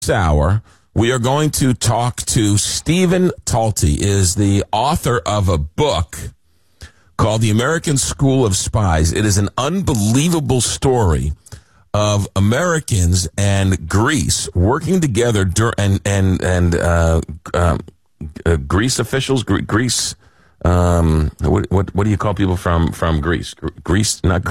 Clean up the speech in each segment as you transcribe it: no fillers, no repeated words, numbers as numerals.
hour, we are going to talk to Stephen Talty, is the author of a book called The American School of Spies. It is an unbelievable story of Americans and Greece working together Greece officials, Greece. What do you call people from Greece? Greece, not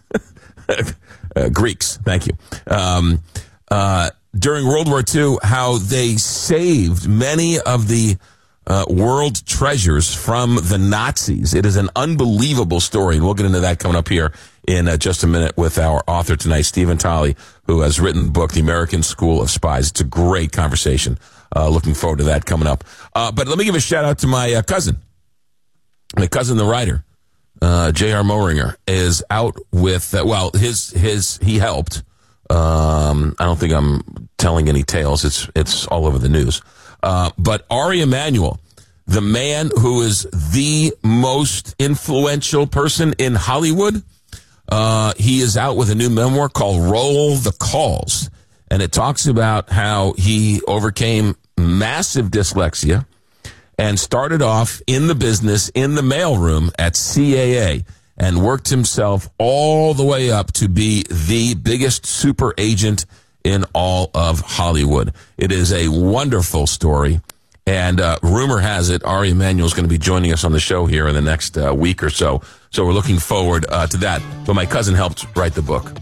Greeks. Thank you. During World War II, how they saved many of the world treasures from the Nazis. It is an unbelievable story, and we'll get into that coming up here in just a minute with our author tonight, Stephen Talty, who has written the book, The American School of Spies. It's a great conversation. Looking forward to that coming up. But let me give a shout-out to my cousin. My cousin, the writer, J.R. Mohringer, is out with, he helped. I don't think I'm telling any tales. It's all over the news. But Ari Emanuel, the man who is the most influential person in Hollywood, he is out with a new memoir called Roll the Calls. And it talks about how he overcame massive dyslexia and started off in the business, in the mailroom at CAA, and worked himself all the way up to be the biggest super agent in all of Hollywood. It is a wonderful story, and rumor has it Ari Emanuel is going to be joining us on the show here in the next week or so. So we're looking forward to that. But my cousin helped write the book,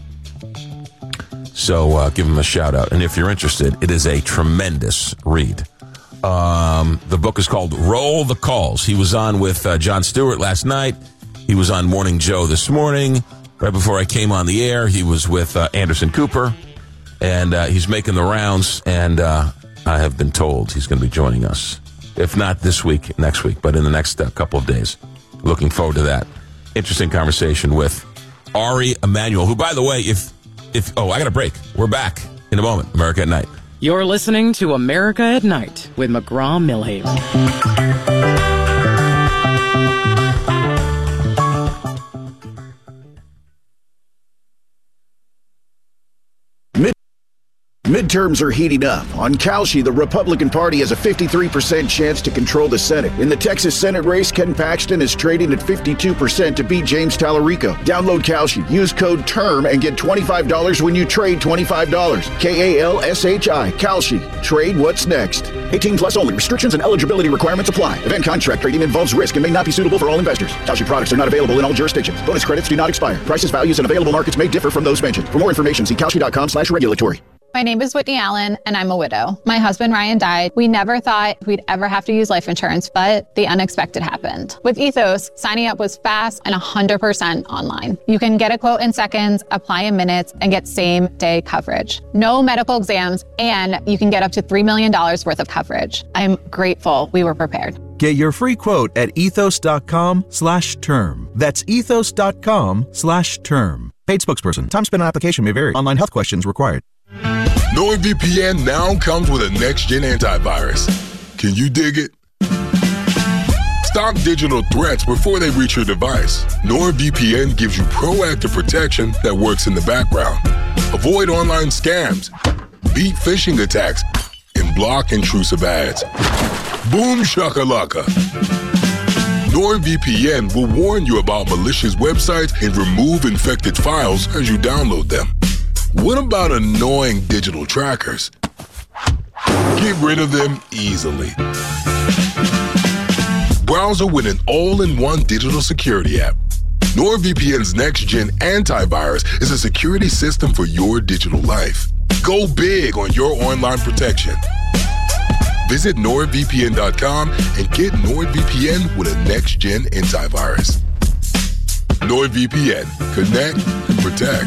so give him a shout out. And if you're interested, it is a tremendous read. The book is called Roll the Calls. He was on with Jon Stewart last night. He was on Morning Joe this morning. Right before I came on the air, he was with Anderson Cooper. And he's making the rounds, and I have been told he's going to be joining us. If not this week, next week, but in the next couple of days. Looking forward to that. Interesting conversation with Ari Emanuel, who, by the way, I got a break. We're back in a moment. America at Night. You're listening to America at Night with McGraw-Milhaven. Midterms are heating up. On Kalshi, the Republican Party has a 53% chance to control the Senate. In the Texas Senate race, Ken Paxton is trading at 52% to beat James Tallarico. Download Kalshi, use code TERM, and get $25 when you trade $25. Kalshi. Kalshi. Trade what's next. 18 plus only. Restrictions and eligibility requirements apply. Event contract trading involves risk and may not be suitable for all investors. Kalshi products are not available in all jurisdictions. Bonus credits do not expire. Prices, values, and available markets may differ from those mentioned. For more information, see Kalshi.com/regulatory. My name is Whitney Allen, and I'm a widow. My husband, Ryan, died. We never thought we'd ever have to use life insurance, but the unexpected happened. With Ethos, signing up was fast and 100% online. You can get a quote in seconds, apply in minutes, and get same-day coverage. No medical exams, and you can get up to $3 million worth of coverage. I'm grateful we were prepared. Get your free quote at ethos.com/term. That's ethos.com/term. Paid spokesperson. Time spent on application may vary. Online health questions required. NordVPN now comes with a next-gen antivirus. Can you dig it? Stop digital threats before they reach your device. NordVPN gives you proactive protection that works in the background. Avoid online scams, beat phishing attacks, and block intrusive ads. Boom shakalaka. NordVPN will warn you about malicious websites and remove infected files as you download them. What about annoying digital trackers? Get rid of them easily. Browser with an all-in-one digital security app. NordVPN's next-gen antivirus is a security system for your digital life. Go big on your online protection. Visit NordVPN.com and get NordVPN with a next-gen antivirus. NordVPN. Connect and protect.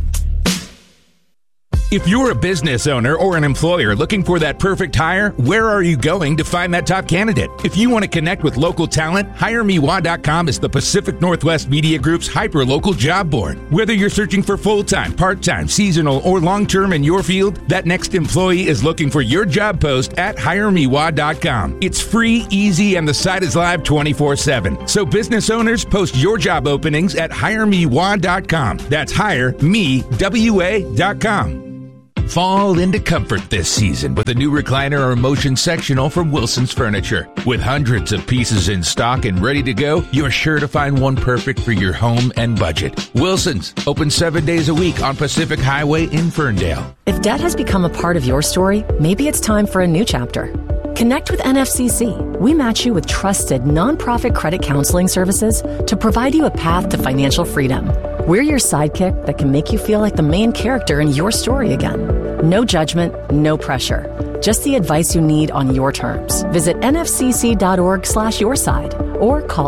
If you're a business owner or an employer looking for that perfect hire, where are you going to find that top candidate? If you want to connect with local talent, HireMeWa.com is the Pacific Northwest Media Group's hyper-local job board. Whether you're searching for full-time, part-time, seasonal, or long-term in your field, that next employee is looking for your job post at HireMeWa.com. It's free, easy, and the site is live 24/7. So business owners, post your job openings at HireMeWa.com. That's HireMeWA.com. Fall into comfort this season with a new recliner or motion sectional from Wilson's Furniture. With hundreds of pieces in stock and ready to go, you're sure to find one perfect for your home and budget. Wilson's, open 7 days a week on Pacific Highway in Ferndale. If debt has become a part of your story, maybe it's time for a new chapter. Connect with NFCC. We match you with trusted nonprofit credit counseling services to provide you a path to financial freedom. We're your sidekick that can make you feel like the main character in your story again. No judgment, no pressure. Just the advice you need on your terms. Visit nfcc.org/yourside or call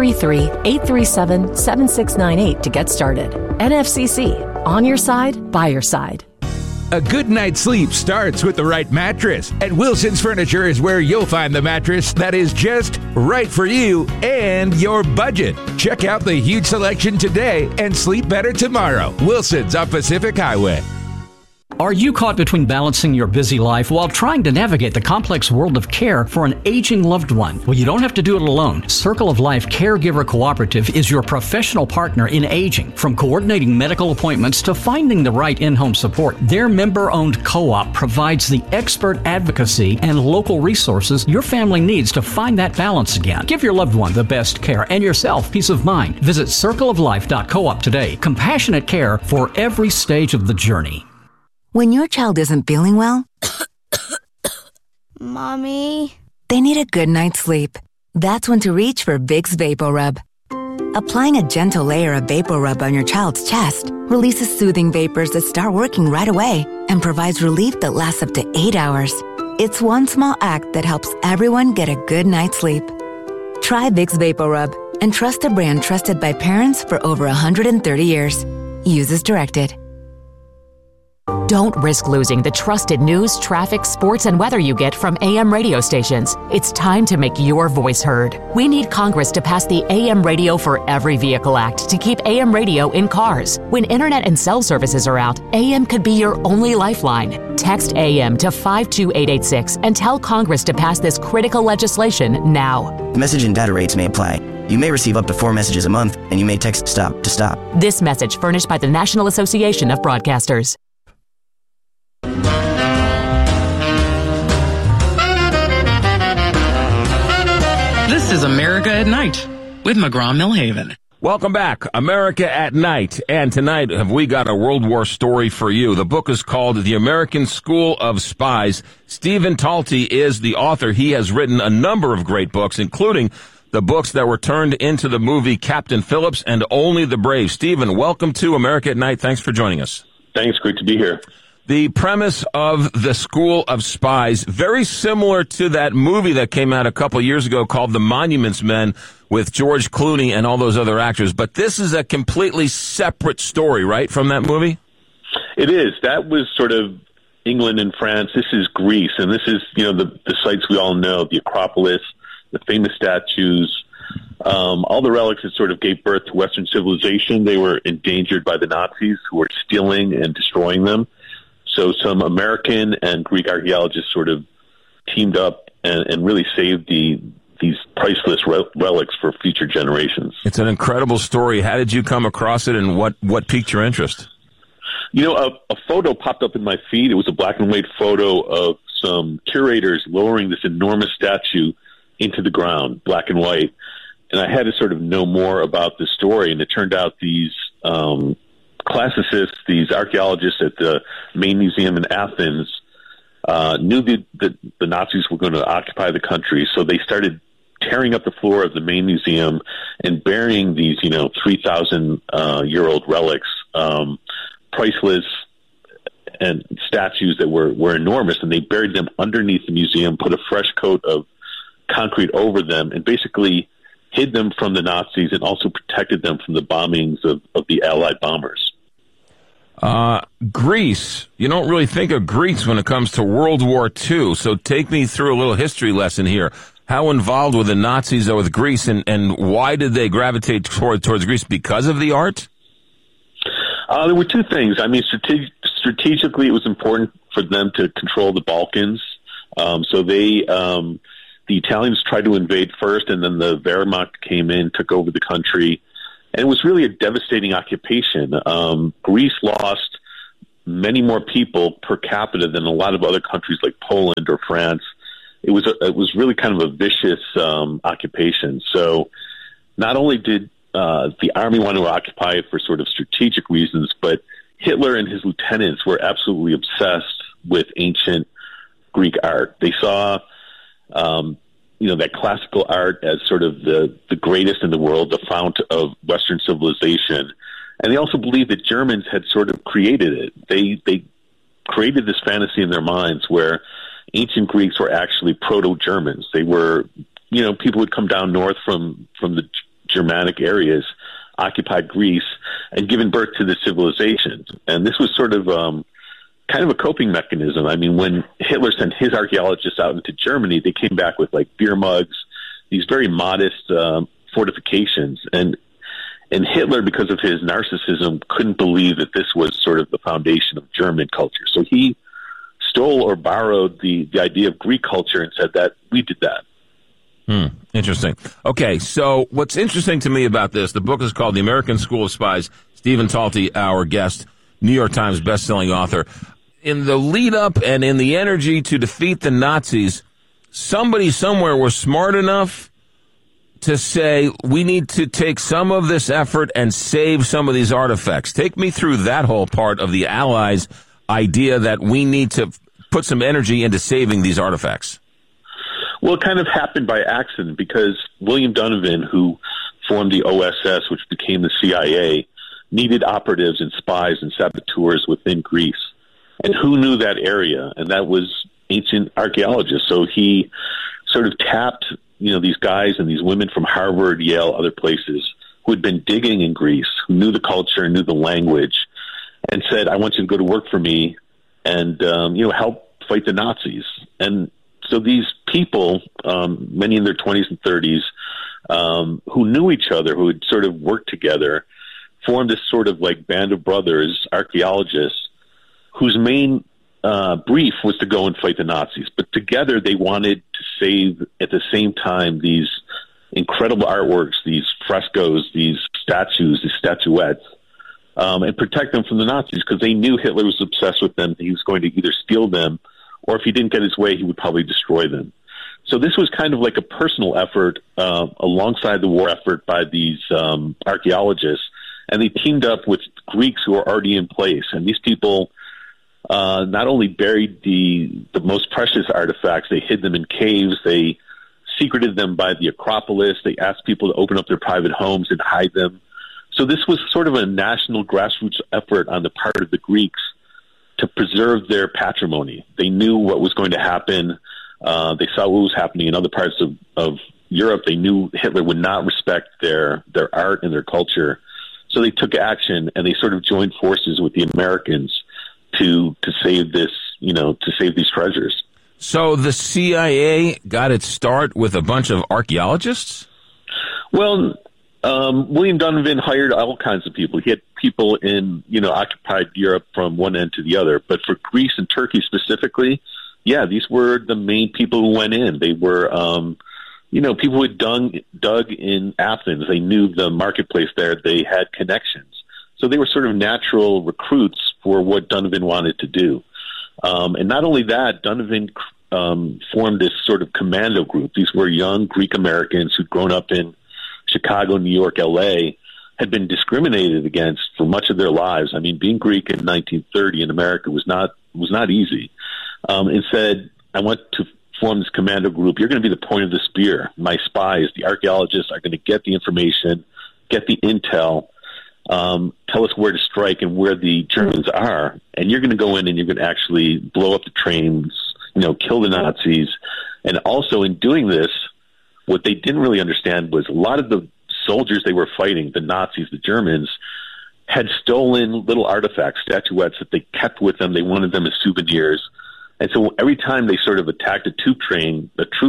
833-837-7698 to get started. NFCC, on your side, by your side. A good night's sleep starts with the right mattress, and Wilson's Furniture is where you'll find the mattress that is just right for you and your budget. Check out the huge selection today and sleep better tomorrow. Wilson's on Pacific Highway. Are you caught between balancing your busy life while trying to navigate the complex world of care for an aging loved one? Well, you don't have to do it alone. Circle of Life Caregiver Cooperative is your professional partner in aging. From coordinating medical appointments to finding the right in-home support, their member-owned co-op provides the expert advocacy and local resources your family needs to find that balance again. Give your loved one the best care and yourself peace of mind. Visit circleoflife.coop today. Compassionate care for every stage of the journey. When your child isn't feeling well, Mommy, they need a good night's sleep. That's when to reach for Vicks VapoRub. Applying a gentle layer of VapoRub on your child's chest releases soothing vapors that start working right away and provides relief that lasts up to 8 hours. It's one small act that helps everyone get a good night's sleep. Try Vicks VapoRub and trust a brand trusted by parents for over 130 years. Use as directed. Don't risk losing the trusted news, traffic, sports, and weather you get from AM radio stations. It's time to make your voice heard. We need Congress to pass the AM Radio for Every Vehicle Act to keep AM radio in cars. When internet and cell services are out, AM could be your only lifeline. Text AM to 52886 and tell Congress to pass this critical legislation now. Message and data rates may apply. You may receive up to 4 messages a month, and you may text STOP to stop. This message furnished by the National Association of Broadcasters. This is America at Night with McGraw-Millhaven. Welcome back, America at Night. And tonight, have we got a World War story for you. The book is called The American School of Spies. Stephen Talty is the author. He has written a number of great books, including the books that were turned into the movie Captain Phillips and Only the Brave. Stephen, welcome to America at Night. Thanks for joining us. Thanks. Great to be here. The premise of The School of Spies, very similar to that movie that came out a couple years ago called The Monuments Men with George Clooney and all those other actors. But this is a completely separate story, right, from that movie? It is. That was sort of England and France. This is Greece, and this is, the sites we all know, the Acropolis, the famous statues, all the relics that sort of gave birth to Western civilization. They were endangered by the Nazis who were stealing and destroying them. So some American and Greek archaeologists sort of teamed up and really saved these priceless relics for future generations. It's an incredible story. How did you come across it, and what piqued your interest? A photo popped up in my feed. It was a black and white photo of some curators lowering this enormous statue into the ground, black and white. And I had to sort of know more about the story, and it turned out these classicists, these archaeologists at the main museum in Athens, knew that the Nazis were going to occupy the country, so they started tearing up the floor of the main museum and burying these, 3,000-year-old relics, priceless and statues that were enormous, and they buried them underneath the museum, put a fresh coat of concrete over them, and basically hid them from the Nazis and also protected them from the bombings of the Allied bombers. Greece. You don't really think of Greece when it comes to World War II, so take me through a little history lesson here. How involved were the Nazis with Greece, and why did they gravitate towards Greece? Because of the art? There were two things. I mean, strategically, it was important for them to control the Balkans. So the Italians tried to invade first, and then the Wehrmacht came in, took over the country. And it was really a devastating occupation. Greece lost many more people per capita than a lot of other countries like Poland or France. It was really kind of a vicious occupation. So not only did the army want to occupy it for sort of strategic reasons, but Hitler and his lieutenants were absolutely obsessed with ancient Greek art. They saw, that classical art as sort of the greatest in the world, the fount of Western civilization. And they also believed that Germans had sort of created it. They created this fantasy in their minds where ancient Greeks were actually proto-Germans. They were, people would come down north from the Germanic areas, occupied Greece, and given birth to the civilization. And this was sort of kind of a coping mechanism. I mean, when Hitler sent his archaeologists out into Germany, they came back with like beer mugs, these very modest fortifications. And Hitler, because of his narcissism, couldn't believe that this was sort of the foundation of German culture. So he stole or borrowed the idea of Greek culture and said that we did that. Interesting. Okay, so what's interesting to me about this, the book is called The American School of Spies. Stephen Talty, our guest, New York Times bestselling author. In the lead up and in the energy to defeat the Nazis, somebody somewhere was smart enough to say, we need to take some of this effort and save some of these artifacts. Take me through that whole part of the Allies' idea that we need to put some energy into saving these artifacts. Well, it kind of happened by accident because William Donovan, who formed the OSS, which became the CIA, needed operatives and spies and saboteurs within Greece. And who knew that area? And that was ancient archaeologists. So he sort of tapped, these guys and these women from Harvard, Yale, other places who had been digging in Greece, who knew the culture, knew the language, and said, I want you to go to work for me and, help fight the Nazis. And so these people, many in their 20s and 30s, who knew each other, who had sort of worked together, formed this sort of like band of brothers, archaeologists, whose main brief was to go and fight the Nazis. But together they wanted to save, at the same time, these incredible artworks, these frescoes, these statues, these statuettes, and protect them from the Nazis because they knew Hitler was obsessed with them. He was going to either steal them or if he didn't get his way, he would probably destroy them. So this was kind of like a personal effort alongside the war effort by these archaeologists. And they teamed up with Greeks who were already in place. And these people not only buried the most precious artifacts, they hid them in caves, they secreted them by the Acropolis, they asked people to open up their private homes and hide them. So this was sort of a national grassroots effort on the part of the Greeks to preserve their patrimony. They knew what was going to happen. They saw what was happening in other parts of Europe. They knew Hitler would not respect their art and their culture. So they took action and they sort of joined forces with the Americans to save this, to save these treasures. So the CIA got its start with a bunch of archaeologists? Well, William Donovan hired all kinds of people. He had people in, occupied Europe from one end to the other. But for Greece and Turkey specifically, yeah, these were the main people who went in. They were, people who had dug in Athens. They knew the marketplace there. They had connections. So they were sort of natural recruits for what Donovan wanted to do. And not only that, Donovan formed this sort of commando group. These were young Greek Americans who'd grown up in Chicago, New York, L.A., had been discriminated against for much of their lives. I mean, being Greek in 1930 in America was not easy. And said, I want to form this commando group. You're going to be the point of the spear. My spies, the archaeologists, are going to get the information, get the intel, tell us where to strike and where the Germans are. And you're going to go in and you're going to actually blow up the trains, kill the Nazis. And also in doing this, what they didn't really understand was a lot of the soldiers they were fighting, the Nazis, the Germans, had stolen little artifacts, statuettes that they kept with them. They wanted them as souvenirs. And so every time they sort of attacked a troop train,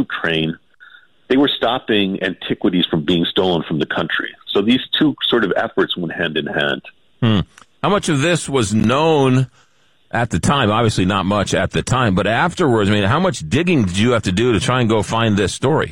they were stopping antiquities from being stolen from the country. So these two sort of efforts went hand in hand. How much of this was known at the time? Obviously not much at the time, but afterwards, how much digging did you have to do to try and go find this story?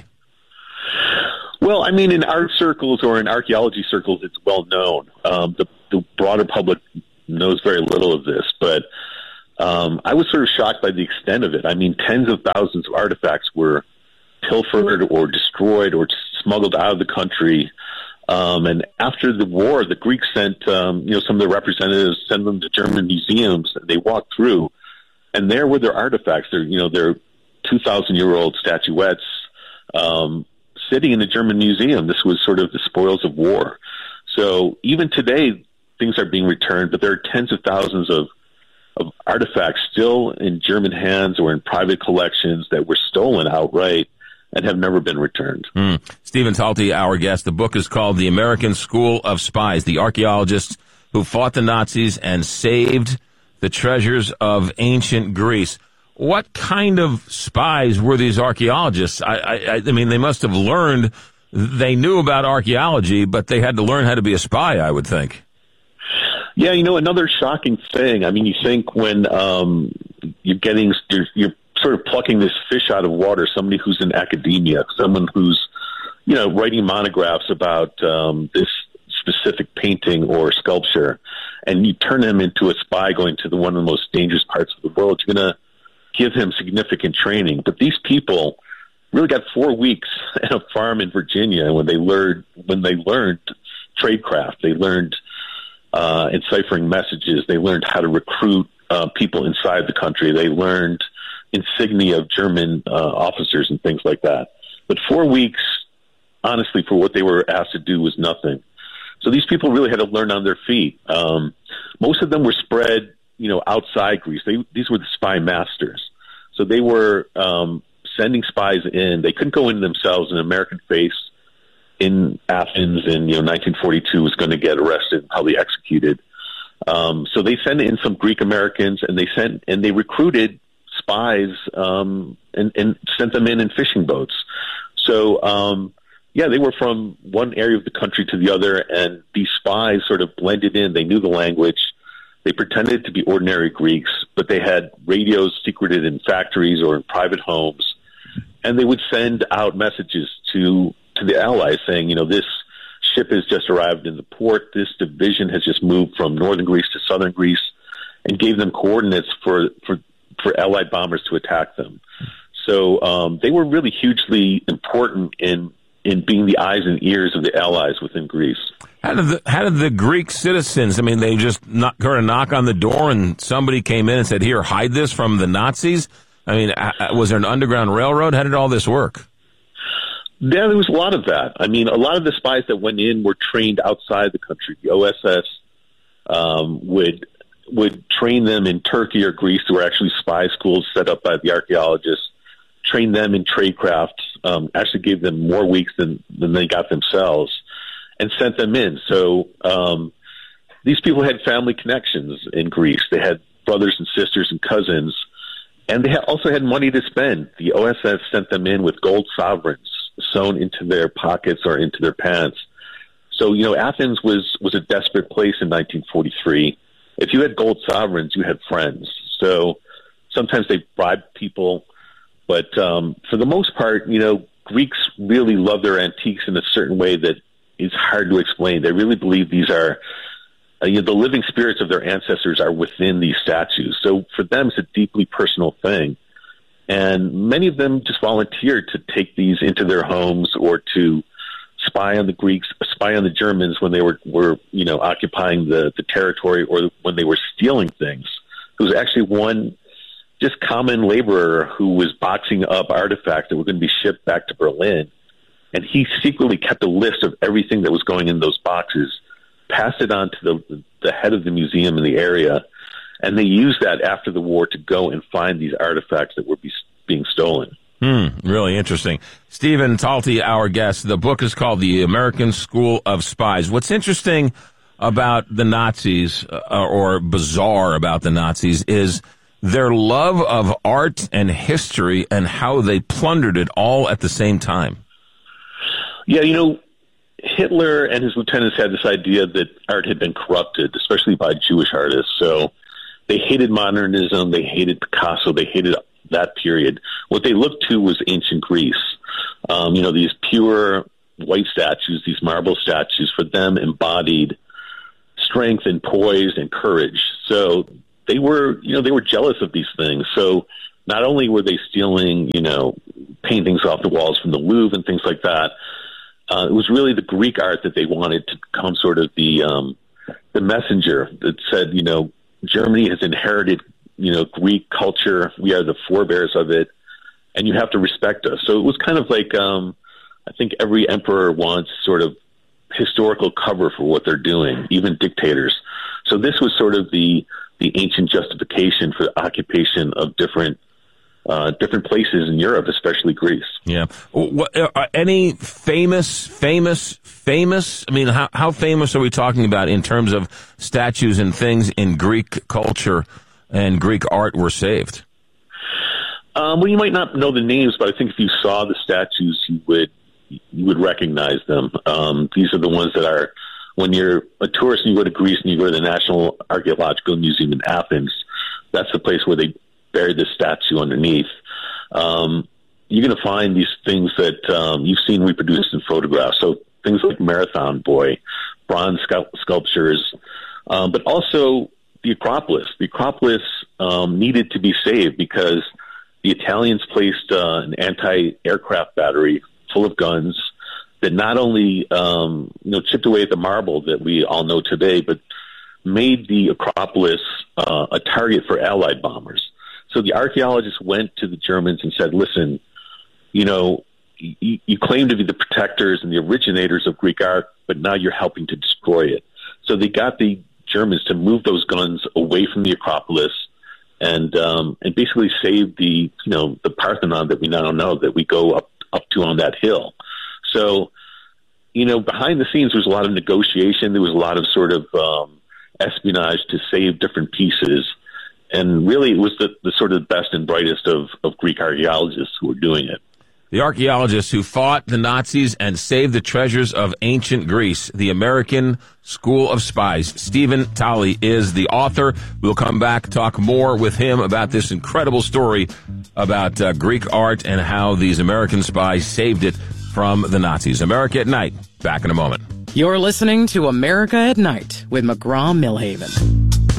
Well, in art circles or in archaeology circles, it's well known. The broader public knows very little of this, but I was sort of shocked by the extent of it. I mean, tens of thousands of artifacts were pilfered or destroyed or smuggled out of the country. And after the war, the Greeks sent, some of their representatives, sent them to German museums, and they walked through, and there were their artifacts. Their 2,000-year-old statuettes sitting in the German museum. This was sort of the spoils of war. So even today, things are being returned, but there are tens of thousands of artifacts still in German hands or in private collections that were stolen outright and have never been returned. Stephen Talty, our guest. The book is called The American School of Spies, the archaeologists who fought the Nazis and saved the treasures of ancient Greece. What kind of spies were these archaeologists? I mean, they must have learned, they knew about archaeology, but they had to learn how to be a spy, I would think. Yeah, another shocking thing. I mean, you think when you're sort of plucking this fish out of water, somebody who's in academia, someone who's, writing monographs about this specific painting or sculpture, and you turn him into a spy going to one of the most dangerous parts of the world, you're going to give him significant training. But these people really got 4 weeks at a farm in Virginia when they learned tradecraft. They learned enciphering messages. They learned how to recruit people inside the country. They learned insignia of German officers and things like that. But 4 weeks, honestly, for what they were asked to do was nothing. So these people really had to learn on their feet. Most of them were spread, outside Greece. These were the spy masters. So they were sending spies in. They couldn't go in themselves. An American face in Athens in 1942 was going to get arrested and probably executed. So they sent in some Greek Americans, and they recruited spies and sent them in fishing boats. So they were from one area of the country to the other, and these spies sort of blended in. They knew the language. They pretended to be ordinary Greeks, but they had radios secreted in factories or in private homes, and they would send out messages to the Allies saying, this ship has just arrived in the port. This division has just moved from northern Greece to southern Greece, and gave them coordinates for Allied bombers to attack them. So they were really hugely important in being the eyes and ears of the Allies within Greece. How did the Greek citizens, they just heard a knock on the door and somebody came in and said, here, hide this from the Nazis? Was there an underground railroad? How did all this work? Yeah, there was a lot of that. A lot of the spies that went in were trained outside the country. The OSS would train them in Turkey or Greece. There were actually spy schools set up by the archaeologists, train them in tradecraft, actually gave them more weeks than they got themselves, and sent them in. So these people had family connections in Greece. They had brothers and sisters and cousins, and they also had money to spend. The OSS sent them in with gold sovereigns sewn into their pockets or into their pants. So, Athens was a desperate place in 1943. If you had gold sovereigns, you had friends. So sometimes they bribed people, but for the most part, Greeks really love their antiques in a certain way that is hard to explain. They really believe these are the living spirits of their ancestors are within these statues. So for them, it's a deeply personal thing. And many of them just volunteered to take these into their homes or to spy on the Greeks, spy on the Germans when they were occupying the territory, or when they were stealing things. There was actually one just common laborer who was boxing up artifacts that were going to be shipped back to Berlin. And he secretly kept a list of everything that was going in those boxes, passed it on to the head of the museum in the area, and they used that after the war to go and find these artifacts that were being stolen. Really interesting. Stephen Talty, our guest. The book is called The American School of Spies. What's interesting about the Nazis, or bizarre about the Nazis, is their love of art and history and how they plundered it all at the same time. Yeah, Hitler and his lieutenants had this idea that art had been corrupted, especially by Jewish artists. So they hated modernism, they hated Picasso, they hated that period. What they looked to was ancient Greece. These pure white statues, these marble statues, for them embodied strength and poise and courage. So they were jealous of these things. So not only were they stealing, paintings off the walls from the Louvre and things like that, it was really the Greek art that they wanted to become sort of the messenger that said, Germany has inherited, Greek culture. We are the forebears of it, and you have to respect us. So it was kind of like, I think every emperor wants sort of historical cover for what they're doing, even dictators. So this was sort of the ancient justification for the occupation of different places in Europe, especially Greece. Yeah. Any famous? I mean, how famous are we talking about in terms of statues and things in Greek culture and Greek art were saved? Well, you might not know the names, but I think if you saw the statues, you would recognize them. These are the ones that are, when you're a tourist and you go to Greece and you go to the National Archaeological Museum in Athens, that's the place where they buried this statue underneath. You're going to find these things that you've seen reproduced in photographs. So things like Marathon Boy, bronze sculptures, but also the Acropolis. The Acropolis needed to be saved because the Italians placed an anti-aircraft battery full of guns that not only chipped away at the marble that we all know today, but made the Acropolis a target for Allied bombers. So the archaeologists went to the Germans and said, listen, you claim to be the protectors and the originators of Greek art, but now you're helping to destroy it. So they got the Germans to move those guns away from the Acropolis and basically save the Parthenon that we now know that we go up to on that hill. So, behind the scenes, there was a lot of negotiation. There was a lot of sort of espionage to save different pieces. And really, it was the sort of best and brightest of Greek archaeologists who were doing it. The archaeologists who fought the Nazis and saved the treasures of ancient Greece, the American School of Spies. Stephen Talley is the author. We'll come back, talk more with him about this incredible story about Greek art and how these American spies saved it from the Nazis. America at Night. Back in a moment. You're listening to America at Night with McGraw-Milhaven.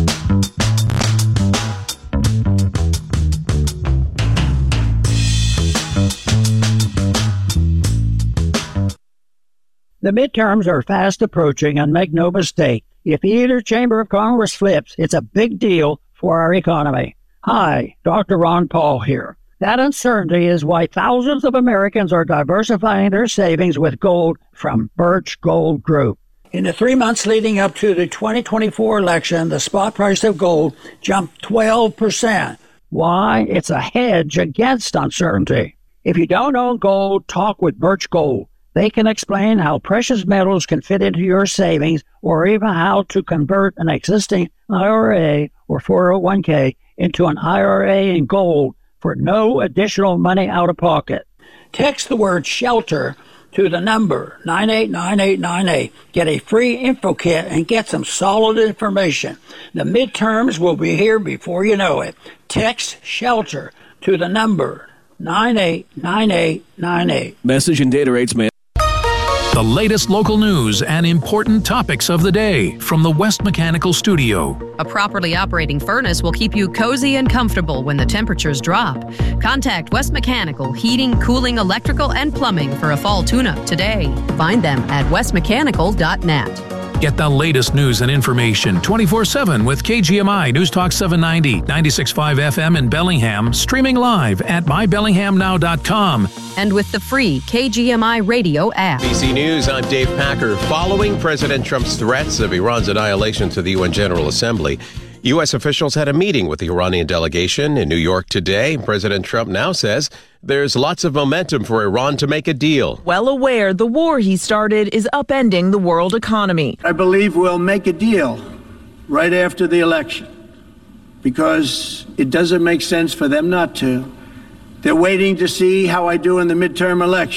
The midterms are fast approaching, and make no mistake, if either chamber of Congress flips, it's a big deal for our economy. Hi, Dr. Ron Paul here. That uncertainty is why thousands of Americans are diversifying their savings with gold from Birch Gold Group. In the 3 months leading up to the 2024 election, the spot price of gold jumped 12%. Why? It's a hedge against uncertainty. If you don't own gold, talk with Birch Gold. They can explain how precious metals can fit into your savings or even how to convert an existing IRA or 401k into an IRA in gold for no additional money out of pocket. Text the word SHELTER to the number 989898. Get a free info kit and get some solid information. The midterms will be here before you know it. Text SHELTER to the number 989898. Message and data rates may. The latest local news and important topics of the day from the West Mechanical Studio. A properly operating furnace will keep you cozy and comfortable when the temperatures drop. Contact West Mechanical Heating, Cooling, Electrical, and Plumbing for a fall tune-up today. Find them at westmechanical.net. Get the latest news and information 24/7 with KGMI News Talk 790, 96.5 FM in Bellingham, streaming live at mybellinghamnow.com. And with the free KGMI radio app. ABC News, I'm Dave Packer. Following President Trump's threats of Iran's annihilation to the UN General Assembly, U.S. officials had a meeting with the Iranian delegation in New York today. President Trump now says there's lots of momentum for Iran to make a deal. Well aware the war he started is upending the world economy. I believe we'll make a deal right after the election because it doesn't make sense for them not to. They're waiting to see how I do in the midterm election.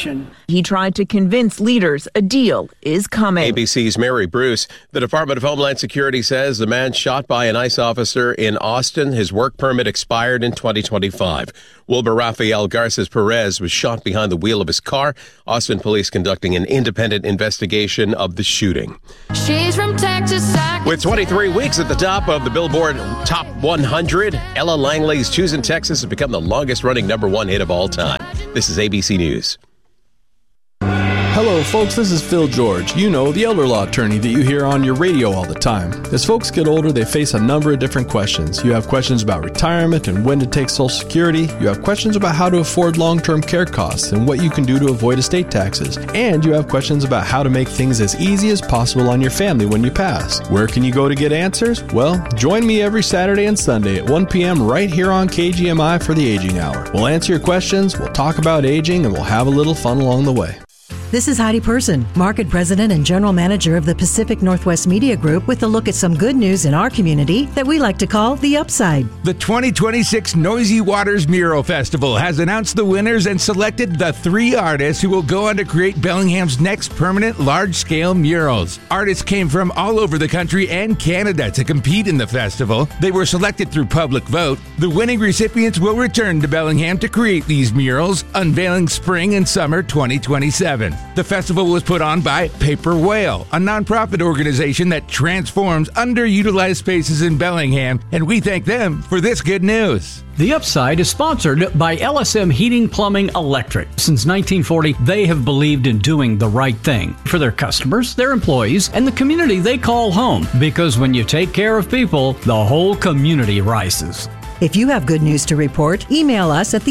He tried to convince leaders a deal is coming. ABC's Mary Bruce. The Department of Homeland Security says the man shot by an ICE officer in Austin, his work permit expired in 2025. Wilbur Rafael Garces Perez was shot behind the wheel of his car. Austin police conducting an independent investigation of the shooting. She's from Texas. With 23 weeks at the top of the Billboard Top 100, Ella Langley's Choosing Texas has become the longest-running #1 hit of all time. This is ABC News. Hello, folks. This is Phil George. You know, the elder law attorney that you hear on your radio all the time. As folks get older, they face a number of different questions. You have questions about retirement and when to take Social Security. You have questions about how to afford long-term care costs and what you can do to avoid estate taxes. And you have questions about how to make things as easy as possible on your family when you pass. Where can you go to get answers? Well, join me every Saturday and Sunday at 1 p.m. right here on KGMI for the Aging Hour. We'll answer your questions, we'll talk about aging, and we'll have a little fun along the way. This is Heidi Person, Market President and General Manager of the Pacific Northwest Media Group, with a look at some good news in our community that we like to call the upside. The 2026 Noisy Waters Mural Festival has announced the winners and selected the 3 artists who will go on to create Bellingham's next permanent large-scale murals. Artists came from all over the country and Canada to compete in the festival. They were selected through public vote. The winning recipients will return to Bellingham to create these murals, unveiling spring and summer 2027. The festival was put on by Paper Whale, a nonprofit organization that transforms underutilized spaces in Bellingham, and we thank them for this good news. The Upside is sponsored by LSM Heating, Plumbing, Electric. Since 1940, they have believed in doing the right thing for their customers, their employees, and the community they call home. Because when you take care of people, the whole community rises. If you have good news to report, email us at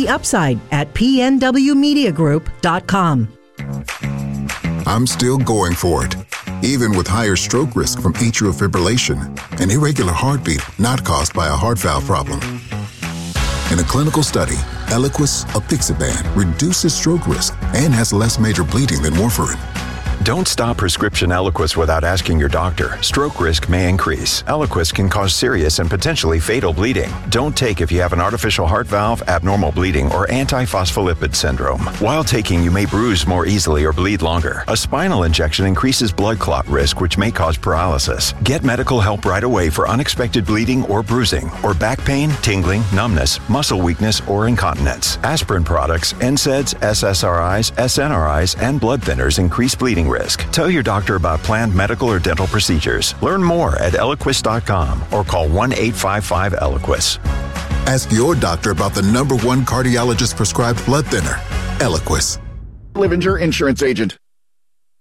theupside@pnwmediagroup.com. I'm still going for it, even with higher stroke risk from atrial fibrillation, an irregular heartbeat not caused by a heart valve problem. In a clinical study, Eliquis apixaban reduces stroke risk and has less major bleeding than warfarin. Don't stop prescription Eliquis without asking your doctor. Stroke risk may increase. Eliquis can cause serious and potentially fatal bleeding. Don't take if you have an artificial heart valve, abnormal bleeding, or antiphospholipid syndrome. While taking, you may bruise more easily or bleed longer. A spinal injection increases blood clot risk, which may cause paralysis. Get medical help right away for unexpected bleeding or bruising, or back pain, tingling, numbness, muscle weakness, or incontinence. Aspirin products, NSAIDs, SSRIs, SNRIs, and blood thinners increase bleeding risk. Tell your doctor about planned medical or dental procedures. Learn more at Eliquis.com or call 1-855-ELIQUIS. Ask your doctor about the #1 cardiologist prescribed blood thinner, Eliquis. Livinger Insurance Agent.